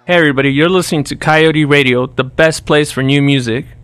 Hey everybody, you're listening to Coyote Radio, the best place for new music.